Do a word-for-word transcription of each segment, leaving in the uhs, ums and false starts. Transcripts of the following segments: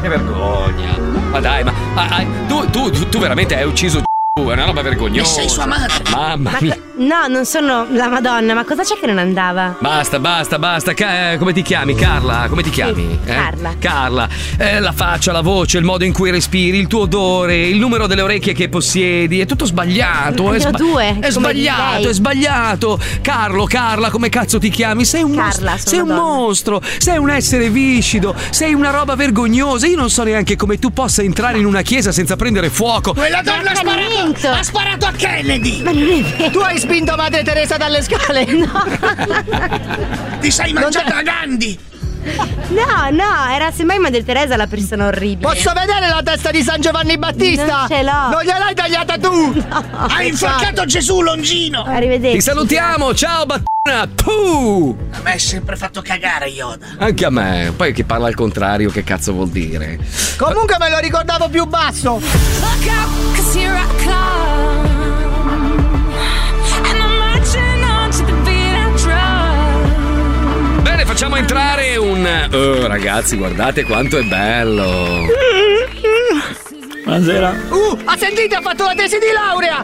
che vergogna. Ma dai, ma ah, ah, tu, tu, tu veramente hai ucciso è una roba vergognosa. E sei sua madre. Mamma Ma mia. co- no, non sono la Madonna, ma cosa c'è che non andava? Basta, basta, basta. Ca- eh, come ti chiami? Carla? Come ti chiami? Sì, eh? Carla. Carla. Eh, la faccia, la voce, il modo in cui respiri, il tuo odore, il numero delle orecchie che possiedi, è tutto sbagliato. Ne È, ho due, è come sbagliato, lei. è sbagliato. Carlo, Carla, come cazzo ti chiami? Sei un Carla, mostro. sono Sei un una donna. mostro. Sei un essere viscido. Sei una roba vergognosa. Io non so neanche come tu possa entrare in una chiesa senza prendere fuoco. Quella donna ha sparato, Accanimento. ha sparato a Kennedy. Ma non è vero. Tu hai spinto Madre Teresa dalle scale? No, Ti sei mangiata Gandhi. no, no, era semmai Madre Teresa la persona orribile. Posso vedere la testa di San Giovanni Battista? Non ce l'ho. Non gliel'hai tagliata tu? Hai infarcato Gesù Longino. Arrivederci. Ti salutiamo. Ciao, Battuna. Puh. A me è sempre fatto cagare Yoda. Anche a me. Poi che parla al contrario, che cazzo vuol dire? Comunque me lo ricordavo più basso. Look out, 'cause here I come. And I'm marching on to the beat of drum. Bene, facciamo entrare un... Oh, ragazzi, guardate quanto è bello. Buonasera. Uh, ha sentito? Ha fatto la tesi di laurea.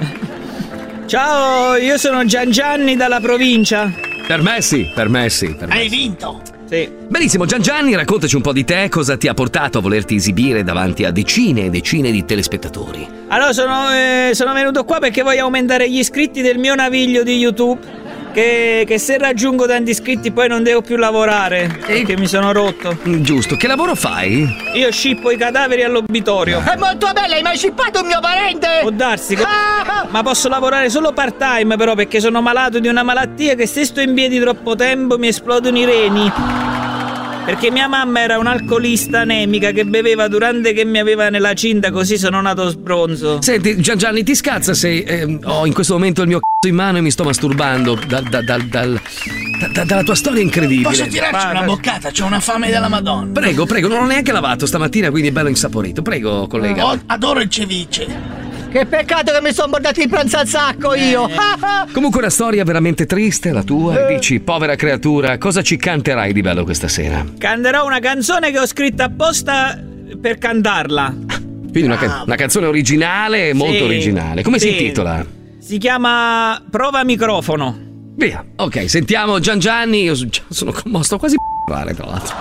Ciao, io sono Gian Gianni dalla provincia. Permessi, permessi. permessi. Hai vinto. Sì. Benissimo, Gian Gianni, raccontaci un po' di te, cosa ti ha portato a volerti esibire davanti a decine e decine di telespettatori. Allora sono, eh, sono venuto qua perché voglio aumentare gli iscritti del mio naviglio di YouTube. Che, che se raggiungo tanti iscritti poi non devo più lavorare. Perché mi sono rotto. Giusto, che lavoro fai? Io scippo i cadaveri all'obitorio. È molto bella, hai mai scippato un mio parente? Può darsi, co- Ah! ma posso lavorare solo part time però perché sono malato di una malattia che se sto in piedi troppo tempo mi esplodono i reni. Perché mia mamma era un'alcolista anemica che beveva durante che mi aveva nella cinta, così sono nato sbronzo. Senti, Gian Gianni, ti scazza se eh, ho in questo momento il mio c***o in mano e mi sto masturbando da, da, da, dal- da- da- dalla tua storia incredibile. Posso tirarci Vai, una vai. boccata? C'ho una fame della Madonna. Prego, prego, non ho neanche lavato stamattina, quindi è bello insaporito. Prego, collega. Oh, adoro il ceviche. Che peccato che mi sono bordato il pranzo al sacco io. Comunque una storia veramente triste, la tua. E dici, povera creatura, cosa ci canterai di bello questa sera? Canterò una canzone che ho scritto apposta per cantarla. Quindi una, ca- una canzone originale, molto Sì, originale. Come si sì. intitola? Si chiama Prova microfono. Via. Ok, sentiamo Gian Gianni. Io so- sono commosso, quasi p***are tra l'altro.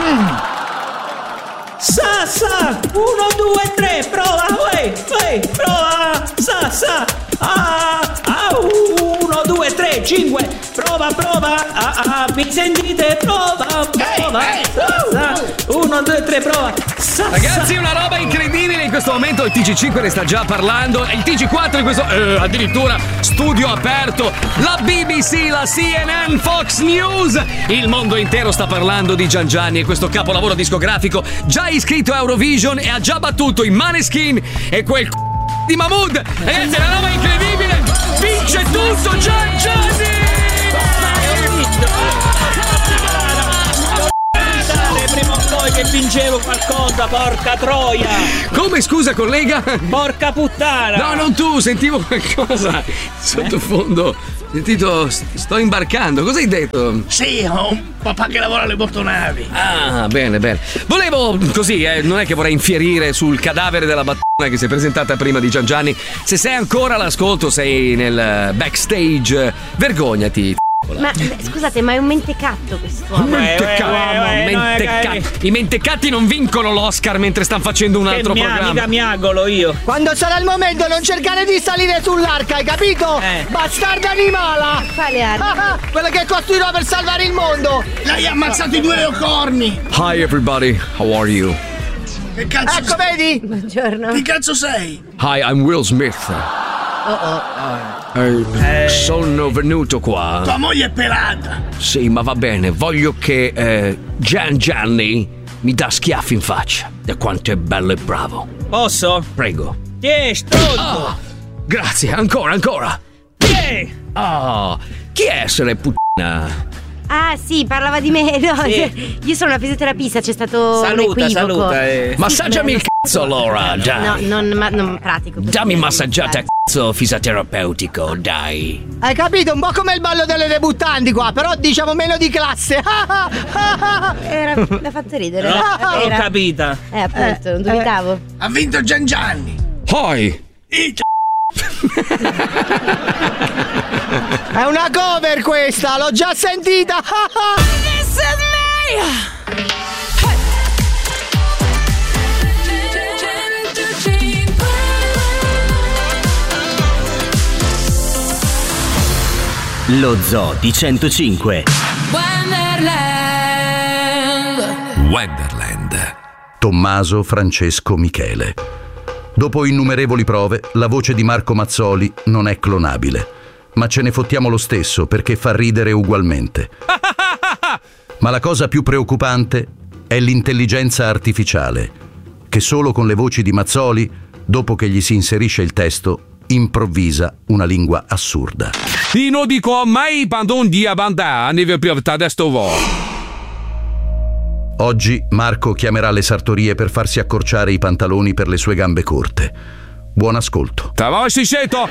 Sa sa, uno, due, tre, prova, uè, uè, prova, sa sa, ah, ah, uno, due, tre, cinque, prova, prova, ah, ah, mi sentite, prova, prova, sa, sa, uno, due, tre, prova, sa, Ragazzi, sa. una roba incredibile in questo momento. Il T G cinque ne sta già parlando. E il T G quattro in questo. Eh, addirittura studio aperto. La B B C, la C N N, Fox News. Il mondo intero sta parlando di Gian Gianni e questo capolavoro discografico. Già iscritto a Eurovision e ha già battuto i Maneskin e quel c***o di Mahmood. Ragazzi, è una roba incredibile. Vince tutto Gian Gianni. Prima o poi che vincevo qualcosa, porca troia! Come, scusa, collega? Porca puttana! No, non tu, sentivo qualcosa sottofondo. Sentito, sto imbarcando. Cosa hai detto? Sì, ho un papà che lavora alle motonavi. Ah, bene, bene. Volevo così, eh, non è che vorrei infierire sul cadavere della battuna che si è presentata prima di Gian Gianni. Se sei ancora all'ascolto, sei nel backstage, vergognati. Ma beh, scusate, ma è un mentecatto quest'uomo. Un mentecatto, eh, eh, mentecatti. eh, I mentecatti non vincono l'Oscar mentre stanno facendo un altro che mia, programma. mica miagolo io. Quando sarà il momento non cercare di salire sull'arca, hai capito? Eh. Bastarda animala! Quale arma? Ah, ah, quella che costruirò per salvare il mondo! Lei ha ammazzato i due leocorni. Hi everybody, how are you? Che cazzo Ecco, sei? vedi? Buongiorno. Chi cazzo sei? Hi, I'm Will Smith. Eh, sono venuto qua. Tua moglie è pelata. Sì, ma va bene, voglio che eh, Gian Gianni mi dà schiaffi in faccia. Da quanto è bello e bravo. Posso? Prego. Tiè, stronzo! Ah, grazie, ancora, ancora. Tiè! Ah, chi è essere puttana? Ah, sì, parlava di me. No, Sì. io sono una fisioterapista, c'è stato Saluta, un equivoco. saluta, eh. Massaggiami il c***o cazzo allora, dai. No, non, ma, non pratico. Dammi massaggiata a cazzo fisaterapeutico, dai. Hai capito? Un po' come il ballo delle debuttanti qua, però diciamo meno di classe. Era, l'ha fatto ridere. No, era, l'ho era. capita. Eh, appunto, non dubitavo. Ha vinto Gian Gianni. Poi. È una cover questa, l'ho già sentita. This is me. Lo Zoo di centocinque. Wonderland. Wonderland. Tommaso Francesco Michele. Dopo innumerevoli prove, la voce di Marco Mazzoli non è clonabile, ma ce ne fottiamo lo stesso perché fa ridere ugualmente. Ma la cosa più preoccupante è l'intelligenza artificiale, che solo con le voci di Mazzoli, dopo che gli si inserisce il testo, improvvisa una lingua assurda. Io dico mai pandon di abandà, ne vi più adesso vo. Oggi Marco chiamerà le sartorie per farsi accorciare i pantaloni per le sue gambe corte. Buon ascolto. Tavoi si sento.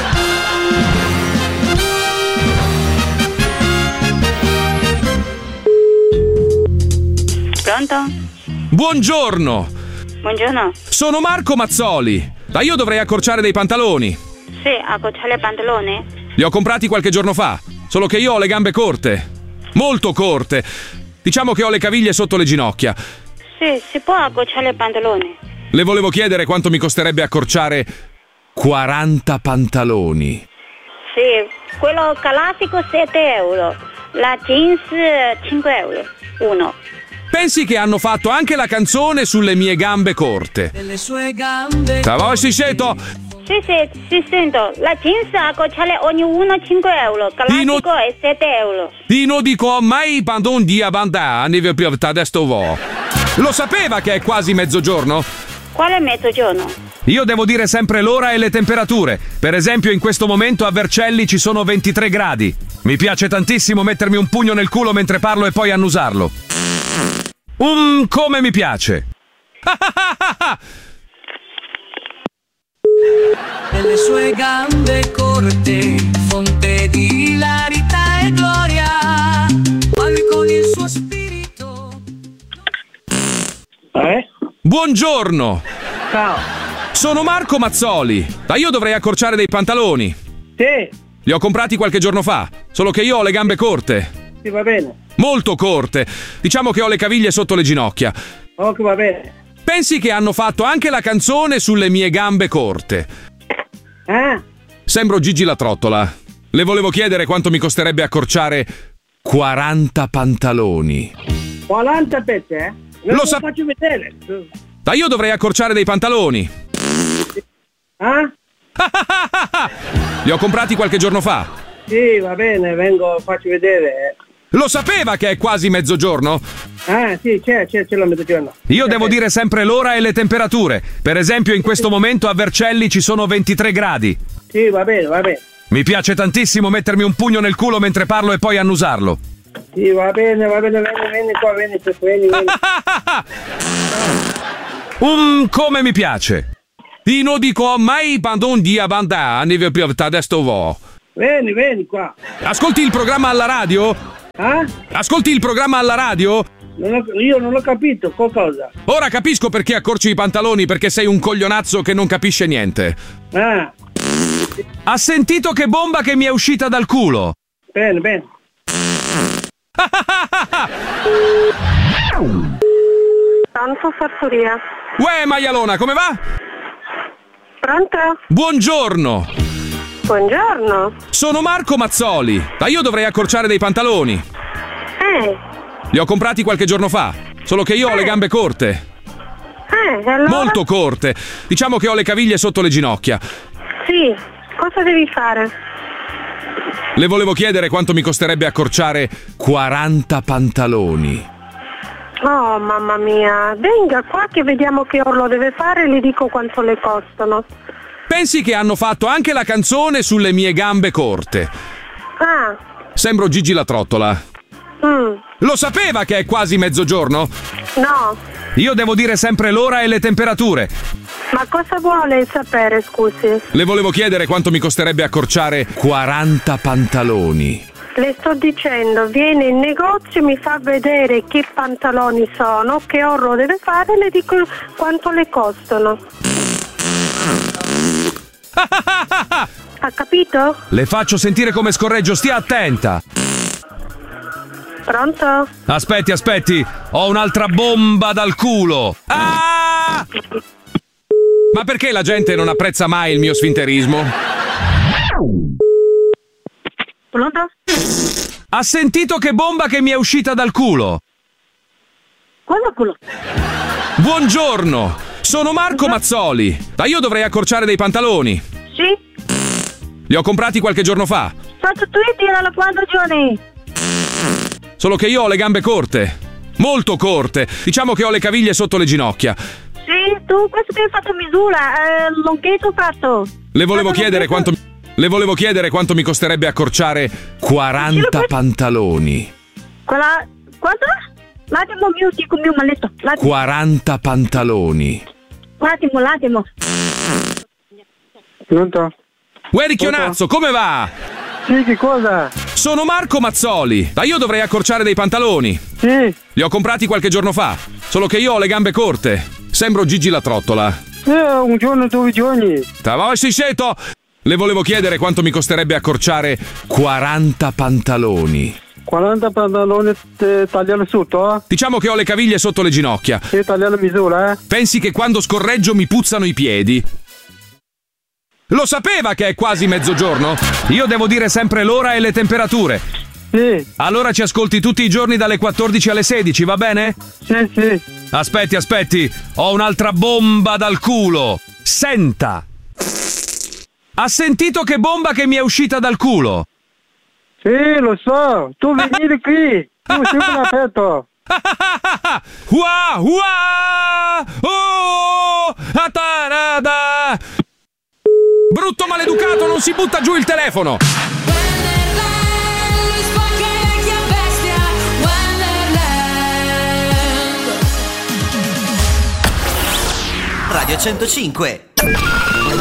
Pronto? Buongiorno. Buongiorno. Sono Marco Mazzoli. Ma io dovrei accorciare dei pantaloni. Sì, accorciare i pantaloni? Li ho comprati qualche giorno fa, solo che io ho le gambe corte. Molto corte. Diciamo che ho le caviglie sotto le ginocchia. Sì, si può accorciare i pantaloni. Le volevo chiedere quanto mi costerebbe accorciare quaranta pantaloni. Sì, quello classico sette euro. La jeans cinque euro. Uno. Pensi che hanno fatto anche la canzone sulle mie gambe corte? Delle sue gambe. Tavoi si sento. Sì, sì, sì, sento. La jeans accorciare ognuno cinque euro. Classico Dino- è sette euro. Io non dico mai pandon di abandà, ne vi più adesso vo. Lo sapeva che è quasi mezzogiorno? Quale mezzogiorno? Io devo dire sempre l'ora e le temperature. Per esempio, in questo momento a Vercelli ci sono ventitré gradi. Mi piace tantissimo mettermi un pugno nel culo mentre parlo e poi annusarlo. Um, come mi piace. Delle sue gambe corte, fonte di ilarità e gloria, poi con il suo spirito. Eh? Buongiorno. Ciao. Sono Marco Mazzoli. Ma io dovrei accorciare dei pantaloni. Sì, Li ho comprati qualche giorno fa, solo che io ho le gambe corte. sì, va bene. Molto corte. Diciamo che ho le caviglie sotto le ginocchia. Ok, va bene. Pensi che hanno fatto anche la canzone sulle mie gambe corte? Eh? Sembro Gigi la trottola. Le volevo chiedere quanto mi costerebbe accorciare quaranta pantaloni. quaranta pezzi, eh? Non Lo lo sa- faccio vedere. Ma io dovrei accorciare dei pantaloni. Eh? Li ho comprati qualche giorno fa. Sì, va bene, vengo, faccio vedere. Lo sapeva che è quasi mezzogiorno? Ah, sì, c'è, c'è, c'è la mezzogiorno. Io devo dire sempre l'ora e le temperature. Per esempio, in questo momento a Vercelli ci sono ventitré gradi. Sì, va bene, va bene. Mi piace tantissimo mettermi un pugno nel culo mentre parlo e poi annusarlo. Sì, va bene, va bene, vieni, vieni qua, vieni, vieni, vieni. Um, come mi piace. Io non dico mai pandon di abandà, ne vi più adesso vo. Vieni, vieni qua. Ascolti il programma alla radio? Eh? Ascolti il programma alla radio? Non ho- io non ho capito, cosa? Ora capisco perché accorci i pantaloni, perché sei un coglionazzo che non capisce niente. Ah, Ha sentito che bomba che mi è uscita dal culo? bene, bene. Pronto, sartoria. Uè, maialona, come va? Pronto? Buongiorno. Buongiorno. Sono Marco Mazzoli. Ma io dovrei accorciare dei pantaloni. Eh, Li ho comprati qualche giorno fa, solo che io ho le gambe corte. eh, allora? Molto corte. Diciamo che ho le caviglie sotto le ginocchia. Sì, cosa devi fare? Le volevo chiedere quanto mi costerebbe accorciare quaranta pantaloni. Oh, mamma mia. Venga qua che vediamo che orlo deve fare e le dico quanto le costano. Pensi che hanno fatto anche la canzone sulle mie gambe corte? Ah, Sembro Gigi la trottola. mm, Lo sapeva che è quasi mezzogiorno? no. Io devo dire sempre l'ora e le temperature. Ma cosa vuole sapere, scusi? Le volevo chiedere quanto mi costerebbe accorciare quaranta pantaloni. Le sto dicendo, viene in negozio, mi fa vedere che pantaloni sono, che orlo deve fare e le dico quanto le costano. Ha capito? Le faccio sentire come scorreggio, stia attenta. Pronto? Aspetti, aspetti, ho un'altra bomba dal culo. Ah! Ma perché la gente non apprezza mai il mio sfinterismo? Pronto? Ha sentito che bomba che mi è uscita dal culo? Quale culo? Buongiorno, sono Marco Mazzoli. Ma io dovrei accorciare dei pantaloni. Sì? Li ho comprati qualche giorno fa. Sostituiti da quattro giorni. Solo che io ho le gambe corte. Molto corte. Diciamo che ho le caviglie sotto le ginocchia. Sì, tu questo ti hai fatto misura. Eh, lunghetto fatto. Le volevo chiedere quanto... Le volevo chiedere quanto mi costerebbe accorciare quaranta pantaloni. Quella... Quanto? L'attimo mio, dico mio maletto. L'attimo. quaranta pantaloni. L'attimo, l'attimo. Pronto? Uè, ricchionazzo, come va? Sì, che cosa? Sono Marco Mazzoli. Ma io dovrei accorciare dei pantaloni. Sì. Li ho comprati qualche giorno fa. Solo che io ho le gambe corte. Sembro Gigi la trottola. Sì, un giorno, due giorni. Tava, si seto. Le volevo chiedere quanto mi costerebbe accorciare quaranta pantaloni. quaranta pantaloni eh, tagliare sotto, eh? Diciamo che ho le caviglie sotto le ginocchia. Sì, tagliare misura, eh? Pensi che quando scorreggio mi puzzano i piedi? Lo sapeva che è quasi mezzogiorno? Io devo dire sempre l'ora e le temperature. Sì. Allora ci ascolti tutti i giorni dalle quattordici alle sedici, va bene? Sì, sì. Aspetti, aspetti. Ho un'altra bomba dal culo. Senta. Ha sentito che bomba che mi è uscita dal culo? Sì, lo so. Tu vieni qui. Tu sei un aperto. Ua, ua, oh, atarada. Brutto maleducato, non si butta giù il telefono. Radio centocinque.